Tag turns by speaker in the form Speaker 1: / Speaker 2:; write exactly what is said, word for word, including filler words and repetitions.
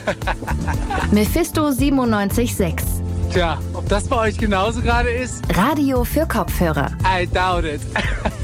Speaker 1: Mephisto siebenundneunzig Komma sechs.
Speaker 2: Tja, ob das bei euch genauso gerade ist?
Speaker 1: Radio für Kopfhörer.
Speaker 2: I doubt it.